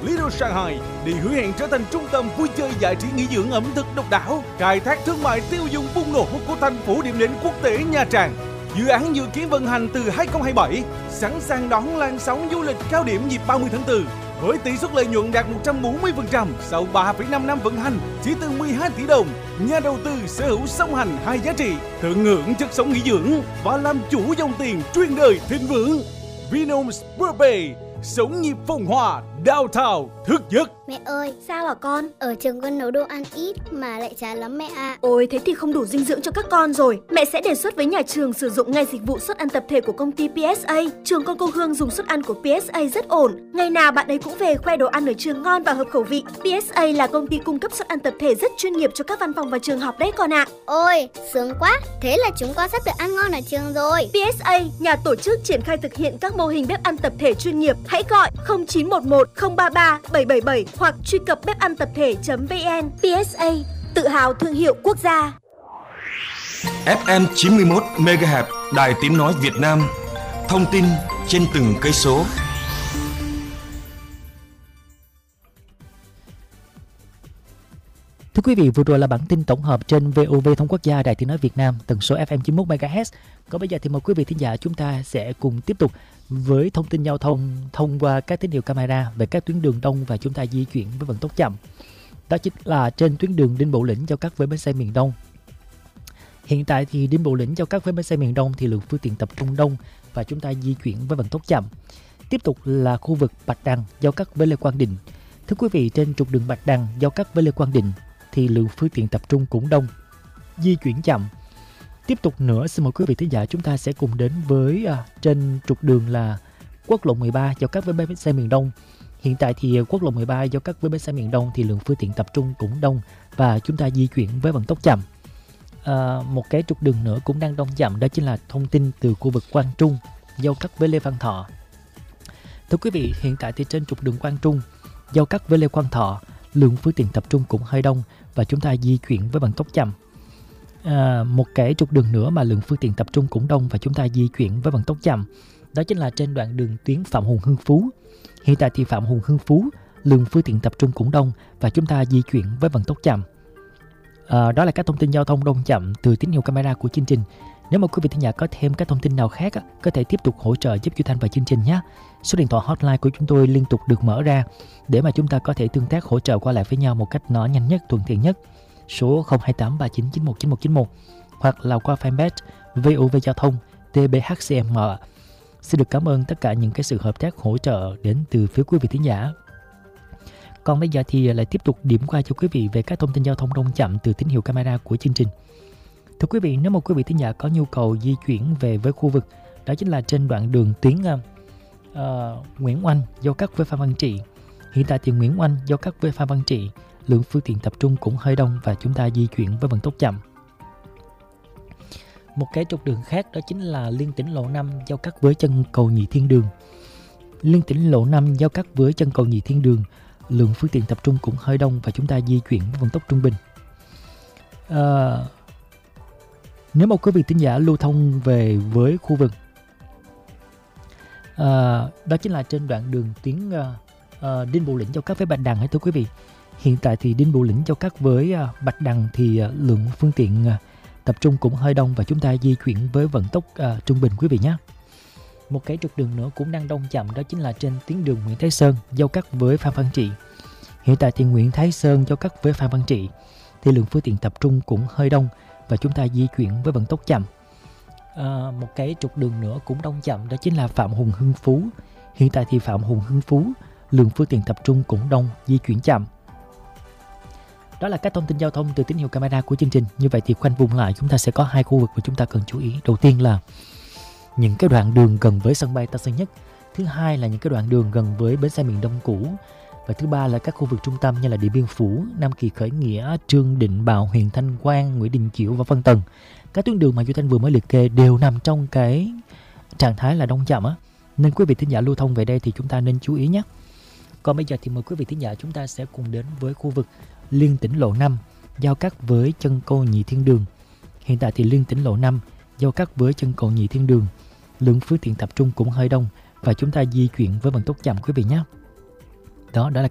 Little Shanghai để hứa hẹn trở thành trung tâm vui chơi giải trí nghỉ dưỡng ẩm thực độc đáo, khai thác thương mại tiêu dùng bùng nổ của thành phố điểm đến quốc tế Nha Trang. Dự án dự kiến vận hành từ 2027, sẵn sàng đón làn sóng du lịch cao điểm dịp 30 tháng 4. Với tỷ suất lợi nhuận đạt 140% sau 3,5 năm vận hành, chỉ từ 12 tỷ đồng, nhà đầu tư sở hữu song hành hai giá trị, tận hưởng chất sống nghỉ dưỡng và làm chủ dòng tiền truyền đời thịnh vượng. Vinhomes Burbay, sống nhịp phồn hoa, downtown, thức giấc. Mẹ ơi, sao hả con? Ở trường con nấu đồ ăn ít mà lại chán lắm mẹ ạ. Ôi, thế thì không đủ dinh dưỡng cho các con rồi. Mẹ sẽ đề xuất với nhà trường sử dụng ngay dịch vụ suất ăn tập thể của công ty PSA. Trường con cô Hương dùng suất ăn của PSA rất ổn. Ngày nào bạn ấy cũng về khoe đồ ăn ở trường ngon và hợp khẩu vị. PSA là công ty cung cấp suất ăn tập thể rất chuyên nghiệp cho các văn phòng và trường học đấy con ạ. Ôi, sướng quá. Thế là chúng con sắp được ăn ngon ở trường rồi. PSA, nhà tổ chức triển khai thực hiện các mô hình bếp ăn tập thể chuyên nghiệp. Hãy gọi 0911 033 777 hoặc truy cập bepanttapthe.vn. PSA, tự hào thương hiệu quốc gia. FM 91 MHz, Đài Tiếng nói Việt Nam. Thông tin trên từng cây số. Thưa quý vị, vừa rồi là bản tin tổng hợp trên VOV Thông Quốc gia Đài Tiếng nói Việt Nam, tần số FM 91 MHz. Còn bây giờ thì mời quý vị thính giả chúng ta sẽ cùng tiếp tục với thông tin giao thông thông qua các tín hiệu camera về các tuyến đường đông và chúng ta di chuyển với vận tốc chậm. Đó chính là trên tuyến đường Đinh Bộ Lĩnh giao cắt với bến xe miền Đông. Hiện tại thì Đinh Bộ Lĩnh giao cắt với bến xe miền Đông thì lượng phương tiện tập trung đông và chúng ta di chuyển với vận tốc chậm. Tiếp tục là khu vực Bạch Đằng giao cắt với Lê Quang Định. Thưa quý vị, trên trục đường Bạch Đằng giao cắt với Lê Quang Định thì lượng phương tiện tập trung cũng đông, di chuyển chậm. Tiếp tục nữa, xin mời quý vị thính giả chúng ta sẽ cùng đến với trên trục đường là quốc lộ 13 giao cắt với bến xe miền Đông. Hiện tại thì quốc lộ 13 giao cắt với bến xe miền Đông thì lượng phương tiện tập trung cũng đông và chúng ta di chuyển với vận tốc chậm. Một cái trục đường nữa cũng đang đông chậm, đó chính là thông tin từ khu vực Quang Trung giao cắt với Lê Văn Thọ. Thưa quý vị, hiện tại thì trên trục đường Quang Trung giao cắt với Lê Quang Thọ, lượng phương tiện tập trung cũng hơi đông và chúng ta di chuyển với vận tốc chậm. Một cái trục đường nữa mà lượng phương tiện tập trung cũng đông và chúng ta di chuyển với vận tốc chậm, đó chính là trên đoạn đường tuyến Phạm Hùng Hưng Phú. Hiện tại thì Phạm Hùng Hưng Phú, lượng phương tiện tập trung cũng đông và chúng ta di chuyển với vận tốc chậm. Đó là các thông tin giao thông đông chậm từ tín hiệu camera của chương trình. Nếu mà quý vị thính giả có thêm các thông tin nào khác có thể tiếp tục hỗ trợ giúp Duy Thanh và chương trình nhé. Số điện thoại hotline của chúng tôi liên tục được mở ra để mà chúng ta có thể tương tác hỗ trợ qua lại với nhau một cách nó nhanh nhất, thuận tiện nhất. Số 02839919191 hoặc là qua fanpage VOV Giao thông TBHCM. Xin được cảm ơn tất cả những cái sự hợp tác hỗ trợ đến từ phía quý vị thính giả. Còn bây giờ thì lại tiếp tục điểm qua cho quý vị về các thông tin giao thông đông chậm từ tín hiệu camera của chương trình. Thưa quý vị, nếu mà quý vị thính giả có nhu cầu di chuyển về với khu vực, đó chính là trên đoạn đường tuyến Nguyễn Oanh giao cắt với Phan Văn Trị. Hiện tại thì Nguyễn Oanh giao cắt với Phan Văn Trị, lượng phương tiện tập trung cũng hơi đông và chúng ta di chuyển với vận tốc chậm. Một cái trục đường khác đó chính là Liên Tỉnh Lộ 5 giao cắt với chân cầu Nhị Thiên Đường. Liên Tỉnh Lộ 5 giao cắt với chân cầu Nhị Thiên Đường, lượng phương tiện tập trung cũng hơi đông và chúng ta di chuyển với vận tốc trung bình. Nếu mà quý vị thính giả lưu thông về với khu vực đó chính là trên đoạn đường tuyến Đinh Bộ Lĩnh giao cắt với Bạch Đằng. Thưa quý vị, hiện tại thì Đinh Bộ Lĩnh giao cắt với Bạch Đằng thì lượng phương tiện tập trung cũng hơi đông và chúng ta di chuyển với vận tốc trung bình quý vị nhé. Một cái trục đường nữa cũng đang đông chậm, đó chính là trên tuyến đường Nguyễn Thái Sơn giao cắt với Phan Văn Trị. Hiện tại thì Nguyễn Thái Sơn giao cắt với Phan Văn Trị thì lượng phương tiện tập trung cũng hơi đông và chúng ta di chuyển với vận tốc chậm. Một cái trục đường nữa cũng đông chậm, đó chính là Phạm Hùng Hưng Phú. Hiện tại thì Phạm Hùng Hưng Phú, lượng phương tiện tập trung cũng đông, di chuyển chậm. Đó là các thông tin giao thông từ tín hiệu camera của chương trình. Như vậy thì khoanh vùng lại, chúng ta sẽ có hai khu vực mà chúng ta cần chú ý. Đầu tiên là những cái đoạn đường gần với sân bay Tân Sơn Nhất. Thứ hai là những cái đoạn đường gần với bến xe miền Đông cũ. Và thứ ba là các khu vực trung tâm như là Điện Biên Phủ, Nam Kỳ Khởi Nghĩa, Trương Định, Bào Huyền, Thanh Quang, Nguyễn Đình Chiểu và Vân Tần. Các tuyến đường mà Duy Thanh vừa mới liệt kê đều nằm trong cái trạng thái là đông chậm nên quý vị thính giả lưu thông về đây thì chúng ta nên chú ý nhé. Còn bây giờ thì mời quý vị thính giả chúng ta sẽ cùng đến với khu vực Liên Tỉnh Lộ 5 giao cắt với chân cầu Nhị Thiên Đường. Hiện tại thì Liên Tỉnh Lộ 5 giao cắt với chân cầu Nhị Thiên Đường, lượng phương tiện tập trung cũng hơi đông và chúng ta di chuyển với vận tốc chậm quý vị nhé. Đó là